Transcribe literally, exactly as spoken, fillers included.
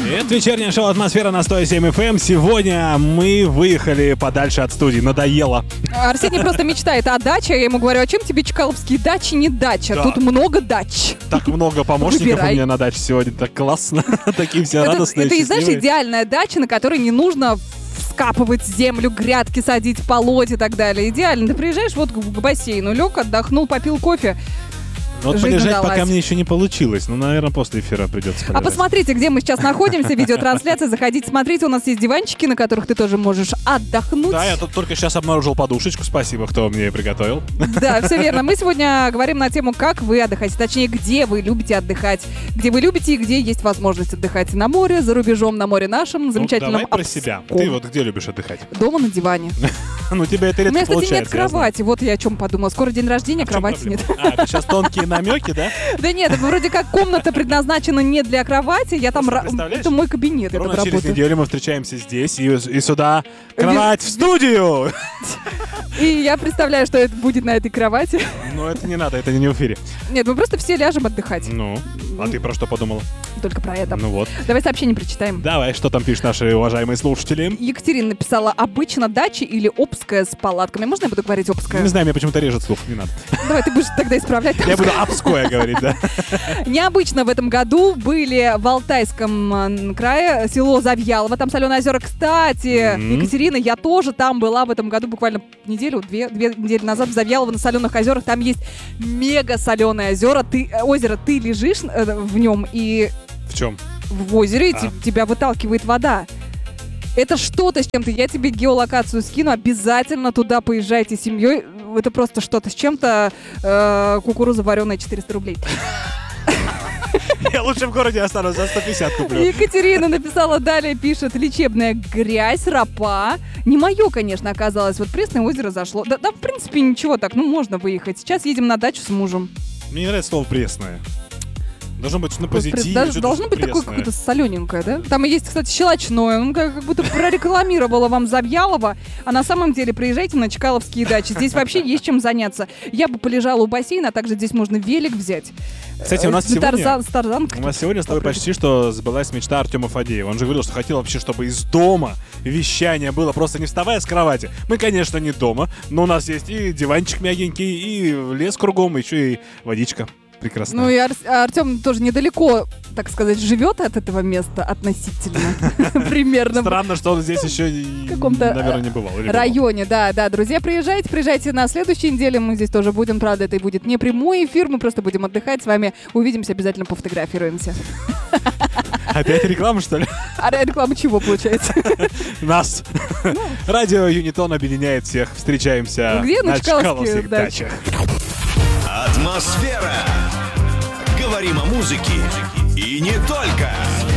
Это вечернее шоу «Атмосфера» на сто семь эф эм. Сегодня мы выехали подальше от студии. Надоело. Арсений просто мечтает о даче. Я ему говорю, а чем тебе чкаловские дачи не дача? Да. Тут много дач. Так много помощников Выбирай. у меня на даче сегодня. Так классно. Такие все Это, радостные, это, знаешь, счастливые. идеальная дача, на которой не нужно вскапывать землю, грядки садить, полоть и так далее. Идеально. Ты приезжаешь вот к к бассейну, лег, отдохнул, попил кофе. Ну, вот Жизнь полежать удалась. пока мне еще не получилось. Ну, наверное, после эфира придется А полежать. посмотрите, где мы сейчас находимся, видеотрансляция, заходите, смотрите, у нас есть диванчики, на которых ты тоже можешь отдохнуть. Да, я тут только сейчас обнаружил подушечку. Спасибо, кто мне ее приготовил. Да, все верно. Мы сегодня говорим на тему, как вы отдыхаете, точнее, где вы любите отдыхать, где вы любите и где есть возможность отдыхать. На море, за рубежом, на море нашем, замечательном. Ну, давай про себя. Обском. Ты вот где любишь отдыхать? Дома на диване. Ну, тебе это У меня, редко кстати, нет получается. я знаю. кровати, вот я о чем подумала. Скоро день рождения, А в чем кровати нет. проблема? А, это сейчас тонкие намеки, да? Да нет, вроде как комната предназначена не для кровати, я там... Просто ра- представляешь? Это мой кабинет, я там Ровно через работаю. неделю мы встречаемся здесь, и, и сюда кровать в студию. И я представляю, что это будет на этой кровати. Но это не надо, это не в эфире. Нет, мы просто все ляжем отдыхать. Ну, а ты про что подумала? Только про это. Ну вот. Давай сообщение прочитаем. Давай, что там пишут наши уважаемые слушатели? Екатерина написала, обычно дача или обская с палатками. Можно я буду говорить обская? Не знаю, мне почему-то режет слух, не надо. Давай, ты будешь тогда исправлять. Я буду обское говорить, да. Необычно в этом году были в Алтайском м, крае село Завьялово, там соленые озера. Кстати, Мгм. Екатерина, я тоже там была в этом году, буквально неделю, две, две недели назад в Завьялово на соленых озерах. Там есть мега соленые озера. Ты, э, озеро, ты лежишь э, в нем, и В чем? в озере А. те- тебя выталкивает вода. Это что-то с чем-то. Я тебе геолокацию скину. Обязательно туда поезжайте с семьей. Это просто что-то с чем-то. Э, кукуруза вареная четыреста рублей. Я лучше в городе останусь, за сто пятьдесят куплю. Екатерина написала далее, пишет, лечебная грязь, ропа. Не мое, конечно, оказалось. Вот Пресное озеро зашло. Да, да, в принципе, ничего так. Ну, можно выехать. Сейчас едем на дачу с мужем. Мне не нравится слово «пресное». Должно быть на позитиве. Даже что-то должно быть такое пресное. какое-то солененькое, да? Там и есть, кстати, щелочное. Он как, как будто прорекламировала вам Завьялово, а на самом деле приезжайте на Чкаловские дачи. Здесь вообще есть чем заняться. Я бы полежала у бассейна, а также здесь можно велик взять. Кстати, у нас Э, сегодня... Тарзан, с Тарзанкой. У нас сегодня с тобой почти что сбылась мечта Артема Фадеева. Он же говорил, что хотел вообще, чтобы из дома вещание было, просто не вставая с кровати. Мы, конечно, не дома, но у нас есть и диванчик мягенький, и лес кругом, еще и водичка. Прекрасно. Ну и Ар- Артем тоже недалеко, так сказать, живет от этого места относительно. Примерно. Странно, что он здесь еще, и, В каком-то, наверное, не бывал. Или бывал? районе, да, да, друзья, приезжайте, приезжайте на следующей неделе, мы здесь тоже будем, правда, это и будет не прямой эфир, мы просто будем отдыхать с вами, увидимся, обязательно пофотографируемся. Опять реклама, что ли? А реклама чего получается? Нас. Радио Юнитон объединяет всех. Встречаемся Ну, где? На на Чкаловских Чкаловских дачах. дачах. Атмосфера. Говорим о музыке и не только.